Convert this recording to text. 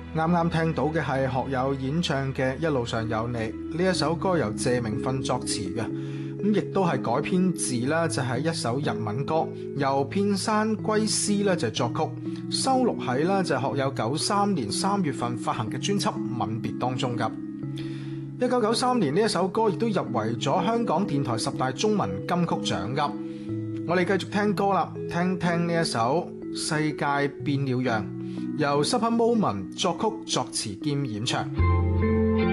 啱啱聽到嘅係學友演唱嘅《一路上有你》，呢一首歌由謝明訓作詞嘅，咁亦都係改編自啦，就係一首日文歌，由片山圭司咧就作曲，收錄喺啦就係學友93年3月份發行嘅專輯《吻別》當中噶。1993年呢一首歌亦都入圍咗香港電台10大中文金曲獎噶。我哋繼續聽歌啦，聽聽呢一首《世界變了樣》，由 Supper Moment 作曲作詞兼演唱。